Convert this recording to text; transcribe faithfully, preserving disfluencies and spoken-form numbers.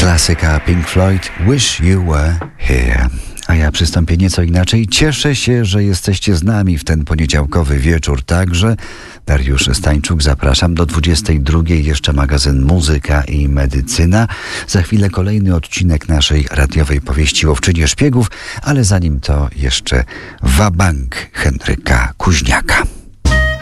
Klasyka Pink Floyd, Wish You Were Here. A ja przystąpię nieco inaczej. Cieszę się, że jesteście z nami w ten poniedziałkowy wieczór także. Dariusz Stańczuk, zapraszam do dwudziestej drugiej. Jeszcze magazyn Muzyka i Medycyna. Za chwilę kolejny odcinek naszej radiowej powieści Łowczynie Szpiegów, ale zanim to jeszcze wabank Henryka Kuźniaka.